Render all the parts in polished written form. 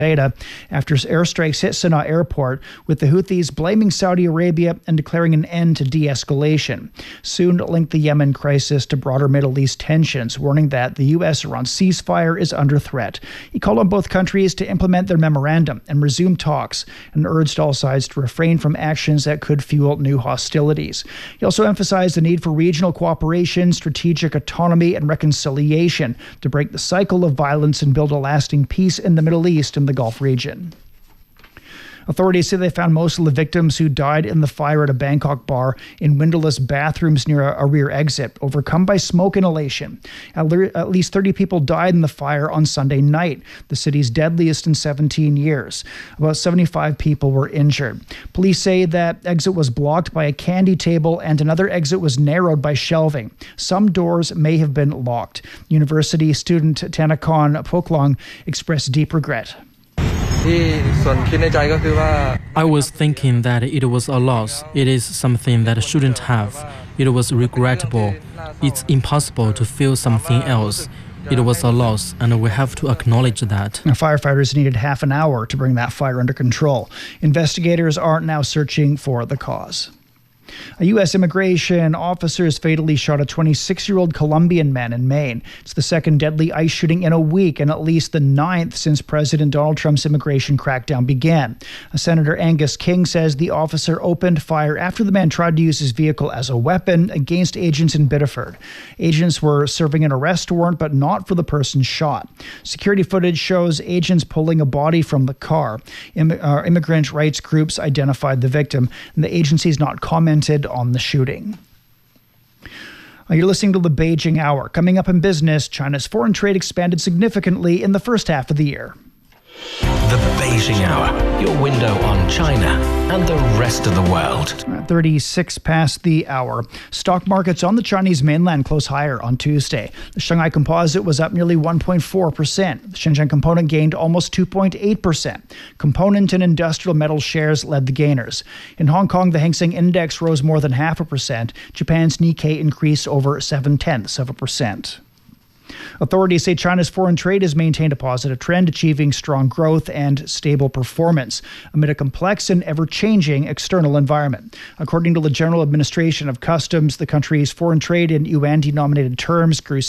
data after airstrikes hit Sana'a airport, with the Houthis blaming Saudi Arabia and declaring an end to de-escalation. Soon linked the Yemen crisis to broader Middle East tensions, warning that the U.S.-Iran ceasefire is under threat. He called on both countries to implement their memorandum and resume talks, and urged all sides to refrain from actions that could fuel new hostilities. He also emphasized the need for regional cooperation, strategic autonomy, and reconciliation to break the cycle of violence and build a lasting peace in the Middle East and the Gulf region. Authorities say they found most of the victims who died in the fire at a Bangkok bar in windowless bathrooms near a rear exit, overcome by smoke inhalation. At least 30 people died in the fire on Sunday night, the city's deadliest in 17 years. About 75 people were injured. Police say that exit was blocked by a candy table and another exit was narrowed by shelving. Some doors may have been locked. University student Thanakorn Phoklong expressed deep regret. I was thinking that it was a loss. It is something that shouldn't have. It was regrettable. It's impossible to feel something else. It was a loss, and we have to acknowledge that. Firefighters needed half an hour to bring that fire under control. Investigators are now searching for the cause. A U.S. immigration officers fatally shot a 26-year-old Colombian man in Maine. It's the second deadly ICE shooting in a week and at least the 9th since President Donald Trump's immigration crackdown began. Senator Angus King says the officer opened fire after the man tried to use his vehicle as a weapon against agents in Biddeford. Agents were serving an arrest warrant, but not for the person shot. Security footage shows agents pulling a body from the car. Immigrant rights groups identified the victim, and the agency's not commented on the shooting. You're listening to the Beijing Hour. Coming up in business, China's foreign trade expanded significantly in the first half of the year. The Beijing Hour, your window on China and the rest of the world. 36 past the hour. Stock markets on the Chinese mainland closed higher on Tuesday. The Shanghai Composite was up nearly 1.4%. The Shenzhen Component gained almost 2.8%. Component and industrial metal shares led the gainers. In Hong Kong, the Hang Seng Index rose more than 0.5%. Japan's Nikkei increased over 0.7%. Authorities say China's foreign trade has maintained a positive trend, achieving strong growth and stable performance amid a complex and ever-changing external environment. According to the General Administration of Customs, the country's foreign trade in yuan-denominated terms grew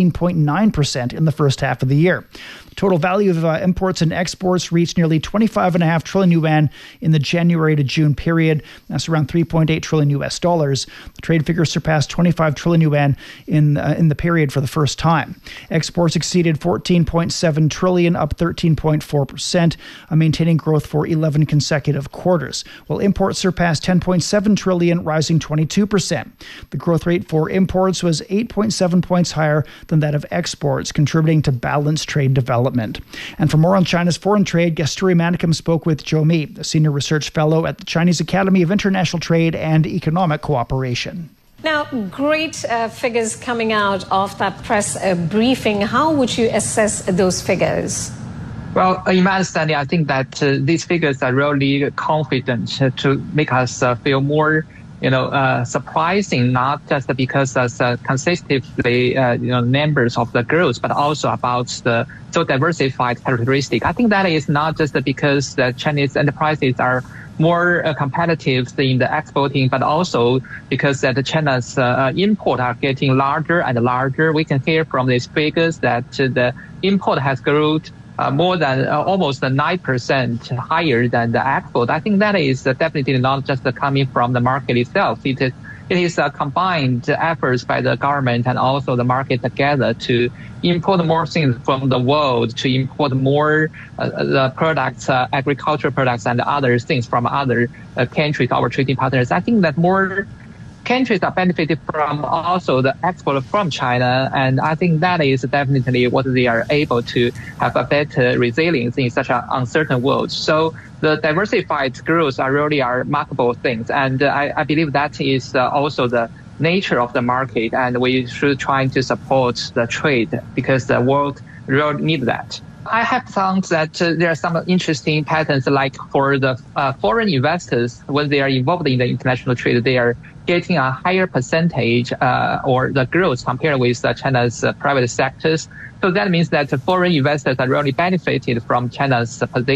16.9% in the first half of the year. Total value of imports and exports reached nearly 25.5 trillion yuan in the January to June period. That's around 3.8 trillion US dollars. The trade figure surpassed 25 trillion yuan in the period for the first time. Exports exceeded 14.7 trillion, up 13.4%, maintaining growth for 11 consecutive quarters, while imports surpassed 10.7 trillion, rising 22%. The growth rate for imports was 8.7 points higher than that of exports, contributing to balanced trade development. And for more on China's foreign trade, Kasturi Manicum spoke with Zhou Mi, a senior research fellow at the Chinese Academy of International Trade and Economic Cooperation. Now, great figures coming out of that press briefing. How would you assess those figures? Well, in my understanding, I think that these figures are really confident to make us feel more surprising, not just because as consecutively, numbers of the growth, but also about the so diversified characteristic. I think that is not just because the Chinese enterprises are more competitive in the exporting, but also because that China's import are getting larger and larger. We can hear from these figures that the import has grown more than almost 9% higher than the export. I think that is definitely not just coming from the market itself. It is a combined efforts by the government and also the market together to import more things from the world, to import more the products, agricultural products and other things from other countries, our trading partners. I think that more countries are benefited from also the export from China, and I think that is definitely what they are able to have a better resilience in such an uncertain world. So the diversified growth are really remarkable things, and I believe that is also the nature of the market, and we should try to support the trade because the world really need that. I have found that there are some interesting patterns, like for the foreign investors, when they are involved in the international trade, they are getting a higher percentage or the growth compared with China's private sectors. So that means that foreign investors are really benefited from China's position